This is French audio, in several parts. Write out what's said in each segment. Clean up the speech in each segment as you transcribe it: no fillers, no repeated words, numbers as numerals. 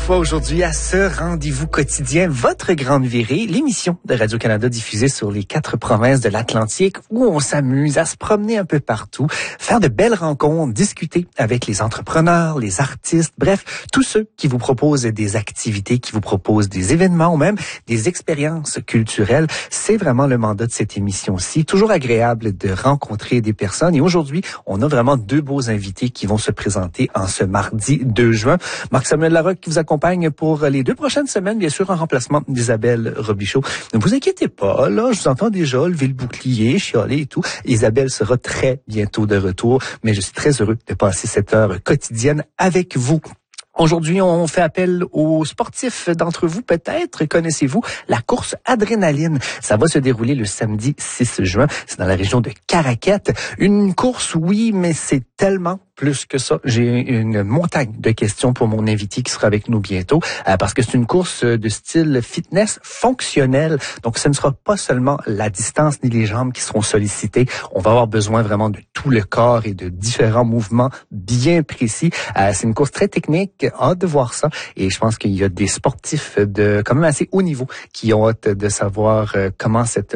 fois aujourd'hui à ce rendez-vous quotidien, votre grande virée, l'émission de Radio-Canada diffusée sur les 4 provinces de l'Atlantique où on s'amuse à se promener un peu partout, faire de belles rencontres, discuter avec les entrepreneurs, les artistes, bref, tous ceux qui vous proposent des activités, qui vous proposent des événements ou même des expériences culturelles. C'est vraiment le mandat de cette émission-ci. Toujours agréable de rencontrer des personnes et aujourd'hui, on a vraiment deux beaux invités qui vont se présenter en ce mardi 2 juin. Marc-Samuel Larocque qui vous accompagne pour les 2 prochaines semaines, bien sûr, en remplacement d'Isabelle Robichaud. Ne vous inquiétez pas, là, je vous entends déjà lever le bouclier, chialer et tout. Isabelle sera très bientôt de retour, mais je suis très heureux de passer cette heure quotidienne avec vous. Aujourd'hui, on fait appel aux sportifs d'entre vous. Peut-être connaissez-vous la course Adrénaline. Ça va se dérouler le samedi 6 juin. C'est dans la région de Caraquette. Une course, oui, mais c'est tellement plus que ça. J'ai une montagne de questions pour mon invité qui sera avec nous bientôt, parce que c'est une course de style fitness fonctionnel. Donc, ce ne sera pas seulement la distance ni les jambes qui seront sollicitées. On va avoir besoin vraiment de tout le corps et de différents mouvements bien précis. C'est une course très technique. Hâte de voir ça. Et je pense qu'il y a des sportifs de quand même assez haut niveau qui ont hâte de savoir comment cette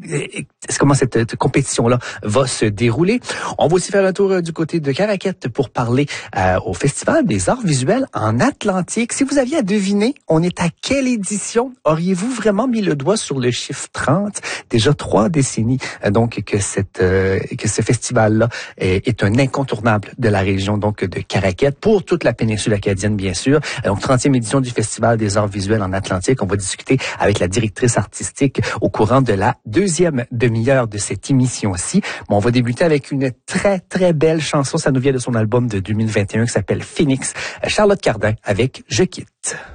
compétition-là va se dérouler. On va aussi faire un tour du côté de Caraquette pour parler au Festival des arts visuels en Atlantique. Si vous aviez à deviner, on est à quelle édition? Auriez-vous vraiment mis le doigt sur le chiffre 30? Déjà 3 décennies donc que ce festival-là est un incontournable de la région donc de Caraquette pour toute la péninsule acadienne, bien sûr. Donc 30e édition du Festival des arts visuels en Atlantique. On va discuter avec la directrice artistique au courant de la 2e demi-heure de cette émission-ci. Bon, on va débuter avec une très, très belle chanson. Ça nous vient de son album de 2021 qui s'appelle Phoenix. Charlotte Cardin avec Je quitte.